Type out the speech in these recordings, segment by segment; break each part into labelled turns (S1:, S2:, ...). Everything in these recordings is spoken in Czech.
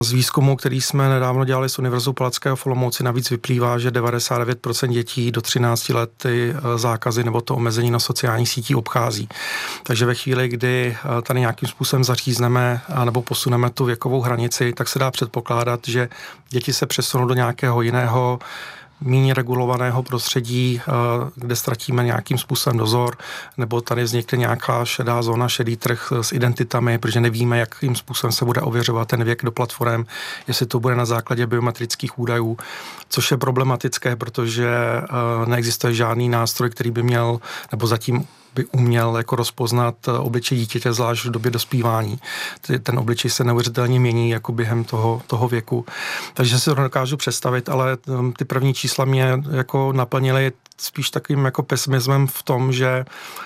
S1: Z výzkumu, který jsme nedávno dělali s Univerzitou Palackého v Olomouci, navíc vyplývá, že 99% dětí do 13 let ty zákazy nebo to omezení na sociálních sítích obchází. Takže ve chvíli, kdy tady nějakým způsobem zařízneme nebo posuneme tu věkovou hranici, tak se dá předpokládat, že děti se přesunou do nějakého jiného méně regulovaného prostředí, kde ztratíme nějakým způsobem dozor, nebo tady vznikne nějaká šedá zóna, šedý trh s identitami, protože nevíme, jakým způsobem se bude ověřovat ten věk do platform, jestli to bude na základě biometrických údajů, což je problematické, protože neexistuje žádný nástroj, který by měl, nebo zatím by uměl jako rozpoznat obličej dítěte, zvlášť v době dospívání. Ten obličej se neuvěřitelně mění jako během toho věku. Takže si to dokážu představit, ale ty první čísla mě jako naplnily spíš takovým jako pesimismem v tom, že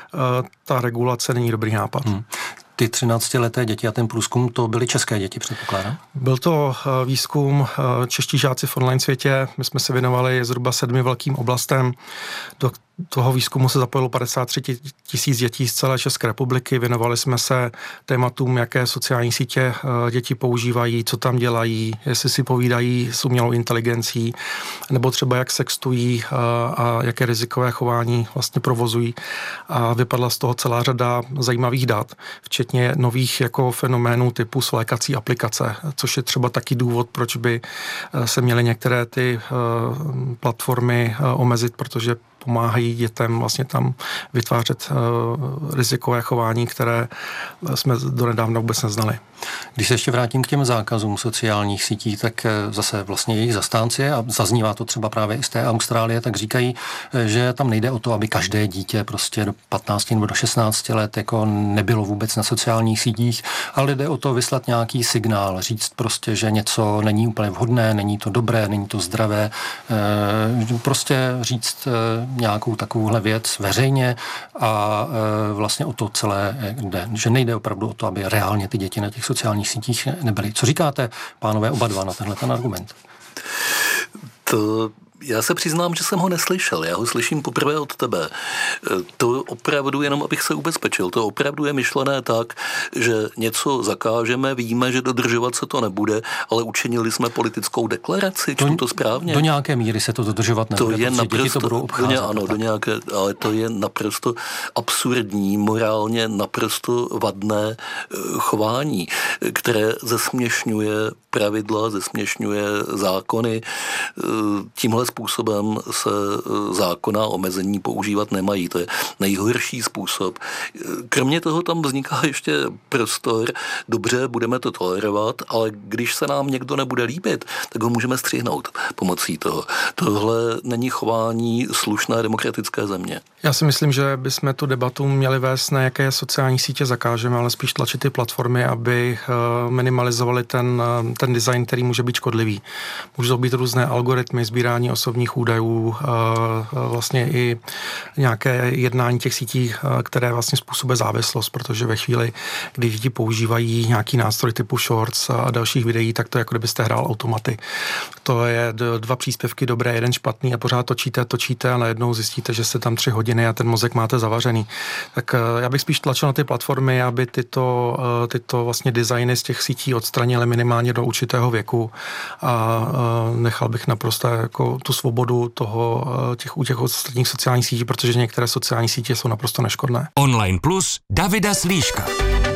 S1: ta regulace není dobrý nápad.
S2: Ty 13leté děti a ten průzkum, to byly české děti, předpokládám?
S1: Byl to výzkum čeští žáci v online světě. My jsme se věnovali zhruba 7 velkým oblastem. Do toho výzkumu se zapojilo 53 000 dětí z celé České republiky. Věnovali jsme se tématům, jaké sociální sítě děti používají, co tam dělají, jestli si povídají s umělou inteligencí, nebo třeba jak sextují a jaké rizikové chování vlastně provozují. A vypadla z toho celá řada zajímavých dat, včetně nových jako fenoménů typu svlékací aplikace, což je třeba taky důvod, proč by se měly některé ty platformy omezit, protože pomáhají dětem vlastně tam vytvářet rizikové chování, které jsme donedávna vůbec neznali.
S2: Když se ještě vrátím k těm zákazům sociálních sítí, tak zase vlastně jejich zastánci, a zaznívá to třeba právě i z té Austrálie, tak říkají, že tam nejde o to, aby každé dítě prostě do 15 nebo do 16 let jako nebylo vůbec na sociálních sítích, ale jde o to vyslat nějaký signál, říct prostě, že něco není úplně vhodné, není to dobré, není to zdravé, prostě říct nějakou takovouhle věc veřejně a vlastně o to celé jde, že nejde opravdu o to, aby reálně ty děti na těch sociálních sítích nebyly. Co říkáte, pánové, oba dva na tenhle ten argument?
S3: Já se přiznám, že jsem ho neslyšel. Já ho slyším poprvé od tebe. To opravdu, jenom abych se ubezpečil, to opravdu je myšlené tak, že něco zakážeme, víme, že dodržovat se to nebude, ale učinili jsme politickou deklaraci, čtu to správně?
S2: Do nějaké míry se to dodržovat nebude,
S3: to je
S2: naprosto, děti to budou obcházet.
S3: Ale to je naprosto absurdní, morálně naprosto vadné chování, které zesměšňuje pravidla, zesměšňuje zákony. Tímhle způsobem se zákona omezení používat nemají. To je nejhorší způsob. Kromě toho tam vzniká ještě prostor, dobře, budeme to tolerovat, ale když se nám někdo nebude líbit, tak ho můžeme střihnout pomocí toho. Tohle není chování slušné demokratické země.
S1: Já si myslím, že bychom tu debatu měli vést, na jaké sociální sítě zakážeme, ale spíš tlačit ty platformy, aby minimalizovali ten design, který může být škodlivý. Můžou být různé algoritmy, sbírání osobních údajů, vlastně i nějaké jednání těch sítí, které vlastně způsobuje závislost, protože ve chvíli, kdy děti používají nějaký nástroj typu shorts a dalších videí, tak to je, jako kdybyste hrál automaty. To je 2 příspěvky dobré, 1 špatný a pořád točíte a najednou zjistíte, že jste tam 3 hodiny a ten mozek máte zavařený. Tak já bych spíš tlačil na ty platformy, aby tyto vlastně designy z těch sítí odstranily minimálně do určitého věku a nechal bych naprosto jako tu svobodu u těch ostatních sociálních sítí, protože některé sociální sítě jsou naprosto neškodné.
S4: Online Plus Davida Slíška.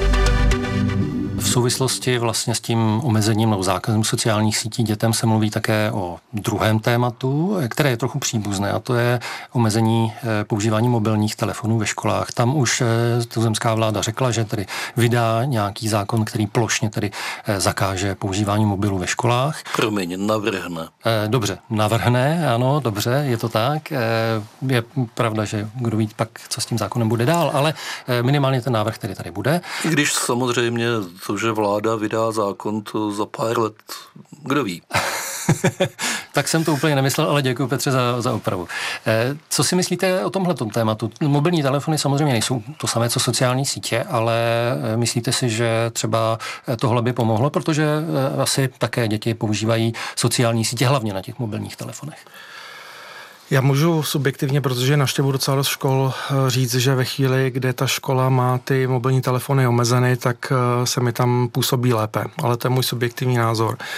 S2: V souvislosti vlastně s tím omezením nebo zákazem sociálních sítí dětem se mluví také o druhém tématu, které je trochu příbuzné, a to je omezení používání mobilních telefonů ve školách. Tam už tuzemská vláda řekla, že tedy vydá nějaký zákon, který plošně tedy zakáže používání mobilů ve školách.
S3: Navrhne.
S2: Dobře, navrhne, ano, dobře, je to tak. Je pravda, že kdo ví pak, co s tím zákonem bude dál, ale minimálně ten návrh tedy tady bude.
S3: I když samozřejmě to, že vláda vydá zákon, to za pár let, kdo ví.
S2: Tak jsem to úplně nemyslel, ale děkuji, Petře, za opravu. Co si myslíte o tomhletom tématu? Mobilní telefony samozřejmě nejsou to samé, co sociální sítě, ale myslíte si, že třeba tohle by pomohlo, protože asi také děti používají sociální sítě hlavně na těch mobilních telefonech?
S1: Já můžu subjektivně, protože navštěvuji docela dost škol, říct, že ve chvíli, kdy ta škola má ty mobilní telefony omezeny, tak se mi tam působí lépe. Ale to je můj subjektivní názor.